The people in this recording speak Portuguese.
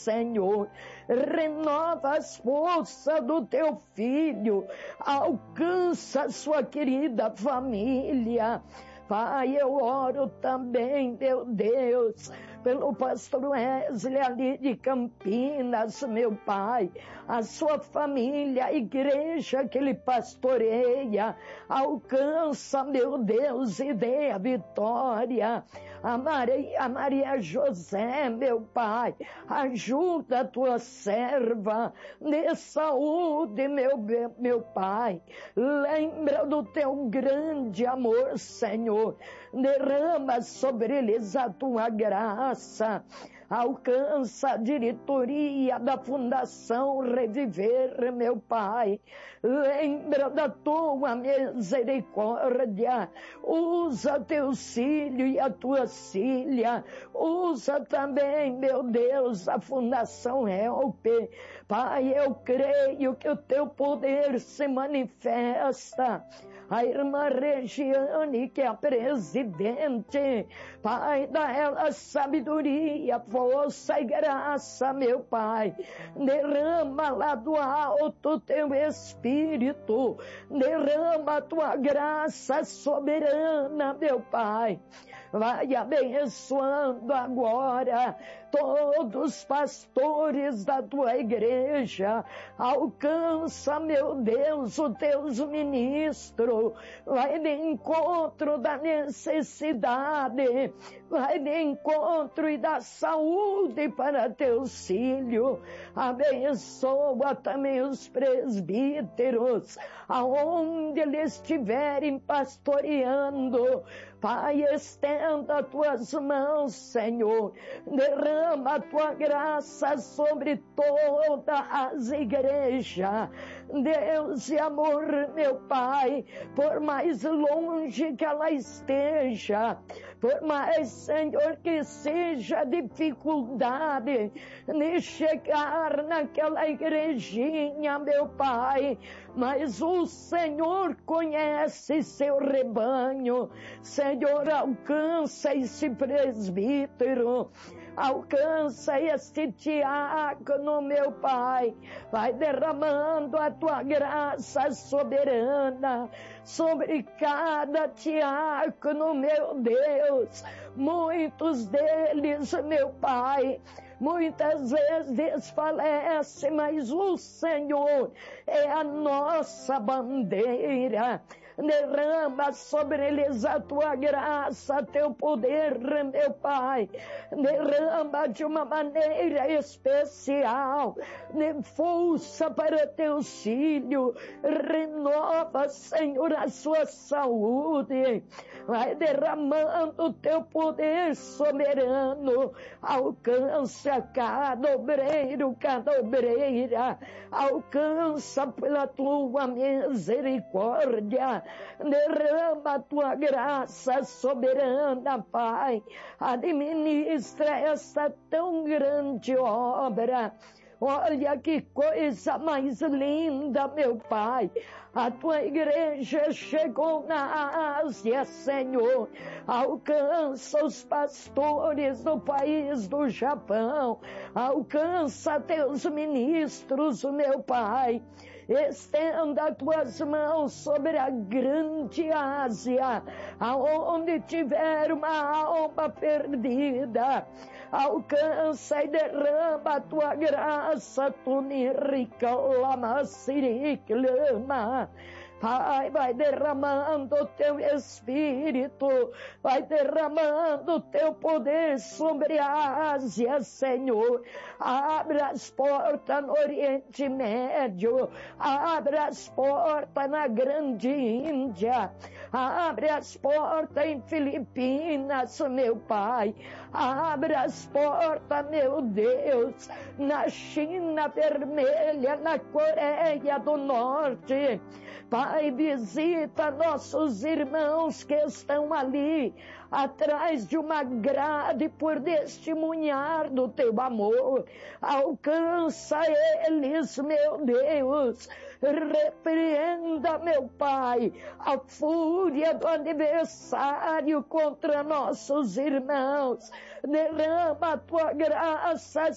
Senhor. Renova as forças do teu filho. Alcança a sua querida família. Pai, eu oro também, meu Deus, pelo pastor Wesley ali de Campinas, meu Pai, a sua família, a igreja que ele pastoreia, alcança, meu Deus, e dê a vitória. A Maria José, meu Pai, ajuda a tua serva, dê saúde, meu Pai, lembra do teu grande amor, Senhor. Derrama sobre eles a tua graça. Alcança a diretoria da Fundação Reviver, meu Pai. Lembra da tua misericórdia. Usa teu filho e a tua filha. Usa também, meu Deus, a Fundação Help. Pai, eu creio que o teu poder se manifesta. A irmã Regiane, que é a presidente, Pai, dá ela sabedoria, força e graça, meu Pai. Derrama lá do alto teu Espírito, derrama a tua graça soberana, meu Pai. Vai abençoando agora todos os pastores da tua igreja. Alcança, meu Deus, os teus ministros. Vai de encontro da necessidade. Vai de encontro e da saúde para teus filhos. Abençoa também os presbíteros, aonde eles estiverem pastoreando. Pai, estenda as tuas mãos, Senhor. Derrama a tua graça sobre todas as igrejas. Deus e amor, meu Pai, por mais longe que ela esteja, por mais, Senhor, que seja dificuldade de chegar naquela igrejinha, meu Pai, mas o Senhor conhece seu rebanho. Senhor, alcança esse presbítero, alcança este diácono, meu Pai. Vai derramando a tua graça soberana sobre cada diácono, meu Deus. Muitos deles, meu Pai, muitas vezes desfalece, mas o Senhor é a nossa bandeira. Derrama sobre eles a tua graça, teu poder, meu Pai. Derrama de uma maneira especial, de força para teus filhos. Renova, Senhor, a sua saúde. Vai derramando o teu poder soberano. Alcança cada obreiro, cada obreira. Alcança pela tua misericórdia. Derrama a tua graça soberana, Pai. Administra essa tão grande obra. Olha que coisa mais linda, meu Pai. A tua igreja chegou na Ásia, Senhor. Alcança os pastores do país do Japão. Alcança teus ministros, meu Pai. Estenda as tuas mãos sobre a grande Ásia, aonde tiver uma alma perdida. Alcança e derrama a tua graça, tunirica lama siriclama. Pai, vai derramando o teu Espírito, vai derramando o teu poder sobre a Ásia, Senhor. Abra as portas no Oriente Médio, abra as portas na grande Índia, abre as portas em Filipinas, meu Pai. Abra as portas, meu Deus, na China Vermelha, na Coreia do Norte. Pai, visita nossos irmãos que estão ali, atrás de uma grade por testemunhar do teu amor. Alcança eles, meu Deus. Repreenda, meu Pai, a fúria do adversário contra nossos irmãos. Derrama a tua graça